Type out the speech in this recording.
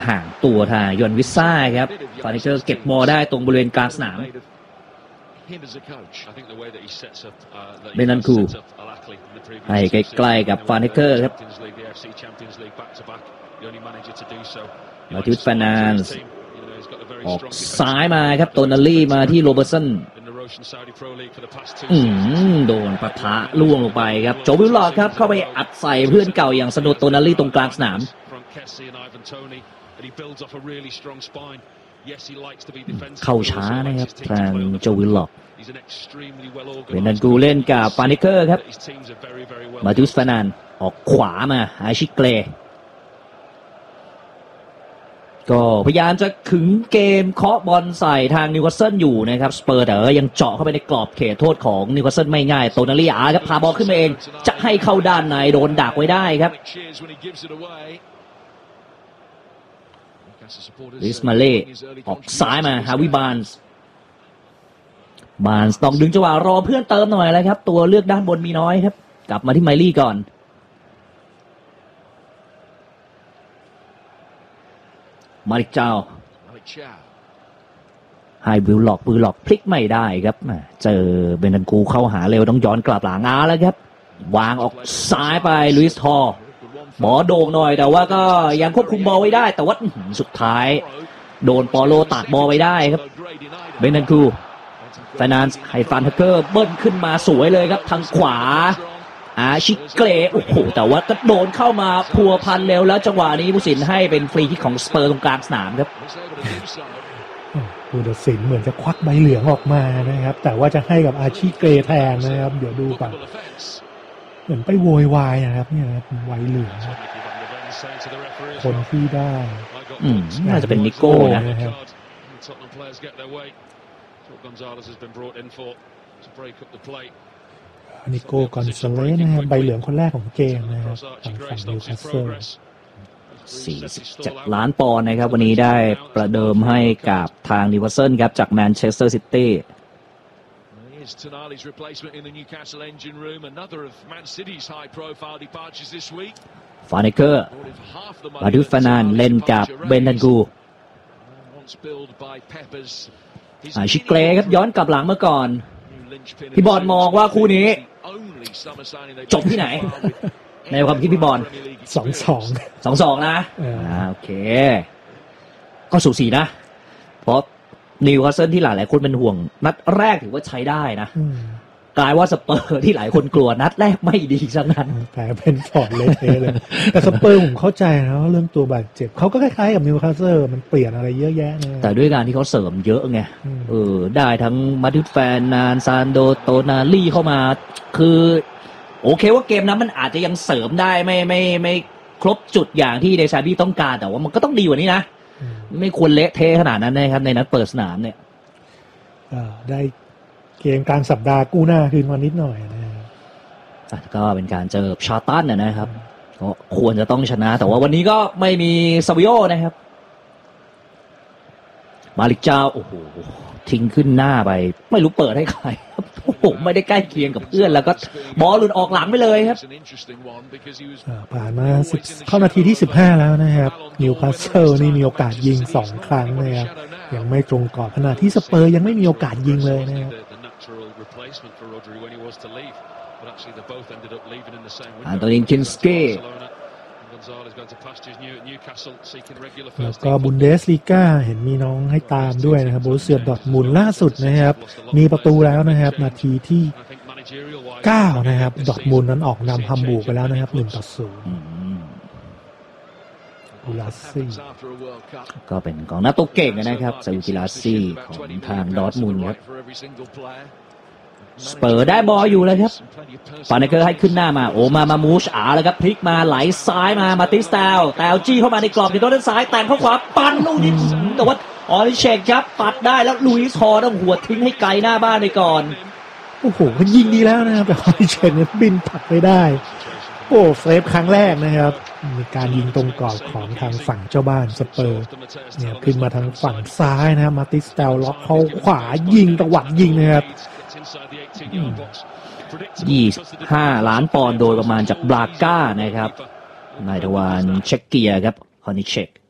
ห่างตัวทางยอนวิซ่าครับฟานิเกอร์เก็บบอลได้ตรงบริเวณกลางสนามเบนันคูให้ใกล้ๆกับฟานิเกอร์ครับมาทิวส์ เฟร์นันด์ออกซ้ายมาครับโตนาลี่มาที่โรเบอร์สันโดนปะทะล่วงลงไปครับโจวิลลอร์ครับเข้าไปอัดใส่เพื่อนเก่าอย่างสโนโตนาลี่ตรงกลางสนามเข้าช้านะครับทางโจวิลลอร์เบนันกูเล่นกับฟานิเกอร์ครับมาทิวส์ เฟร์นันด์ออกขวามาอาชิเกรก็พยายามจะขึงเกมเคาะบอลใส่ทางนิวคาสเซิลอยู่นะครับสเปอร์แต่ยังเจาะเข้าไปในกรอบเขตโทษของนิวคาสเซิลไม่ง่ายโตนาลีครับพาบอลขึ้นมาเองจะให้เข้าด้านในโดนดักไว้ได้ครับลิสมาเล่ออกซ้ายมาฮาวิบานส์ต้องดึงจังหวะรอเพื่อนเติมหน่อยแล้วครับตัวเลือกด้านบนมีน้อยครับกลับมาที่ไมลี่ก่อนมาริกเจ้าไฮวิลล็อกพลิกไม่ได้ครับเจอเบนันกูเข้าหาเร็วต้องย้อนกลับหลังแล้วครับวางออกซ้ายไปลุยส์ ฮอลบอลโด่งหน่อยแต่ว่าก็ยังควบคุมบอลไว้ได้แต่ว่าสุดท้ายโดนปอโลตัดบอลไว้ได้ครับเบนันกูเฟร์นันด์ให้ฟานเทเกอร์เบิ้ลขึ้นมาสวยเลยครับทางขวาอาชิเกรโอ้โหแต่ว่าก็โดนเข้ามาพัวพันเร็วแล้วจังหวะนี้ผู้สินให้เป็นฟรีคิกของสเปอร์ตรงกลางสนามครับผู้ตัดสินเหมือนจะควักใบเหลืองออกมานะครับแต่ว่าจะให้กับอาชิเกรแทนนะครับเดี๋ยวดูก่อนเหมือนไปโวยวายนะครับเนี่ยใบเหลืองคนที่ได้น่าจะเป็นนิโก้นะครับนิโก้กอนซาเลสนะครับใบเหลืองคนแรกของเกมนะครับทางฝั่งนิวคาสเซิล 47 ล้านปอนด์นะครับวันนี้ได้ประเดิมให้กับทางนิวคาสเซิลครับจากแมนเชสเตอร์ซิตี้ฟานิเกอร์มาดูฟานานเล่นกับเบนทันกูชิเกรครับย้อนกลับหลังเมื่อก่อนพี่บอลมองว่าคู่นี้จบที่ไหนในความคิดพี่บอล 2-2 นะโอเคก็สูสีนะเพราะนิวคาสเซิลที่หลายคนเป็นห่วงนัดแรกถือว่าใช้ได้นะกลายว่าสเปอร์ที่หลายคนกลัวนัดแรกไม่ดีซะงั้นแต่เป็นฟอร์ดเละเทะเลยแต่สเปอร์ผมเข้าใจนะเรื่องตัวบาดเจ็บเขาก็คล้ายๆกับนิวคาสเซิลมันเปลี่ยนอะไรเยอะแยะนะแต่ด้วยการที่เขาเสริมเยอะไงได้ทั้งมาทิวส์ แฟร์นันด์ซานโดโตนาลี่เข้ามาคือโอเคว่าเกมนั้นมันอาจจะยังเสริมได้ไม่ครบจุดอย่างที่เดชาบี้ต้องการแต่ว่ามันก็ต้องดีกว่านี้นะไม่ควรเละเทะขนาดนั้นนะครับในนัดเปิดสนามเนี่ยได้เกมกลางสัปดาห์กู้หน้าคืนมานิดหน่อยนะครับก็เป็นการเจอชาร์ตันนะครับก็ควรจะต้องชนะแต่ว่าวันนี้ก็ไม่มีซาวิโอนะครับมาลิกเจ้าโอ้โหทิ้งขึ้นหน้าไปไม่รู้เปิดให้ใครโอ้โหไม่ได้ใกล้เคียงกับเพื่อนแล้วก็บอลหลุดออกหลังไปเลยครับผ่านมาเข้านาทีที่15แล้วนะครับนิวคาสเซิลนี่มีโอกาสยิง2ครั้งนะครับยังไม่ตรงกรอบขณะที่สเปอร์ยังไม่มีโอกาสยิงเลยนะครับอันโตนิน คินสกี้แล้วก็บุนเดสลีกาเห็นมีน้องให้ตามด้วยนะครับโบรุสเซีย ดอร์ทมุนด์ล่าสุดนะครับมีประตูแล้วนะครับนาทีที่9นะครับดอร์ทมุนด์นั้นออกนำฮัมบูร์กไปแล้วนะครับ1-0กิลาซี่ก็เป็นกองหน้าตัวเก่งนะครับซาอุกิลาซี่ของทางดอร์ทมุนด์ครับสเปอร์ได้บอลอยู่เลยครับฟานิเกอร์ให้ขึ้นหน้ามาโอมามูชแล้วครับพลิกมาไหลซ้ายมาติสแตลจี้เข้ามาในกรอบอยู่ตรงด้านซ้ายแต่งเข้าขวาปั่นลูกนี้แต่ว่าออริเชกครับปัดได้แล้วลุยส์ ฮอลต้องหัวทิ้งให้ไกลหน้าบ้านไปก่อนโอ้โหมันยิงดีแล้วนะครับแต่ออริเชกเนี่ยบินผักไปได้โอ้เซฟครั้งแรกนะครับมีการยิงตรงกรอบของทางฝั่งเจ้าบ้านสเปอร์เนี่ยขึ้นมาทางฝั่งซ้ายนะครับมาติสแตลล็อกเข้าขวายิงตะวัดยิงนะครับ 25 ล้านปอนด์โดยประมาณจากบราก้านะครับนายทวารเช็กเกียครับคอนิเชก